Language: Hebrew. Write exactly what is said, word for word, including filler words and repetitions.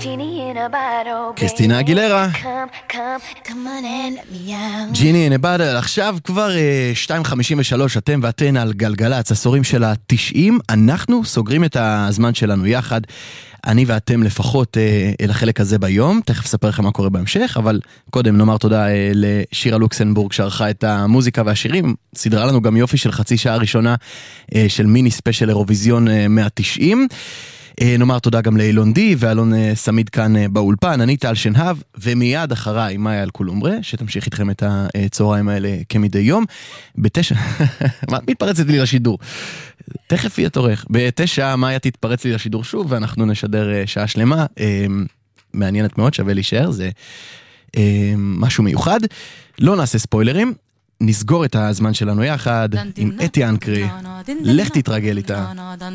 קריסטינה אגילרה, ג'יני אין הבאדל. עכשיו כבר שתיים חמישים ושלוש, אתם ואתן על גלגלצ, עשורים של ה-תשעים. אנחנו סוגרים את הזמן שלנו יחד, אני ואתם לפחות אל החלק הזה ביום. תכף אספר לכם מה קורה בהמשך, אבל קודם נאמר תודה לשירה לוקסנבורג שערכה את המוזיקה והשירים, סדרה לנו גם יופי של חצי שעה ראשונה של מיני ספיישל אירוויזיון מאה ותשעים. נאמר תודה גם לאילון די ואלון סמיד כאן באולפן. אני טל שנהב, ומיד אחריי מאיה אלקולומברה, שתמשיך איתכם את הצהריים האלה כמדי יום. בתשע, מה מתפרצת לי לשידור? תכף יהיה תורך. בתשע מאיה תתפרץ לי לשידור שוב, ואנחנו נשדר שעה שלמה. מעניינת מאוד, שווה להישאר, זה משהו מיוחד. לא נעשה ספוילרים, נסגור את הזמן שלנו יחד עם אתי אנקרי. לך תתרגל איתה.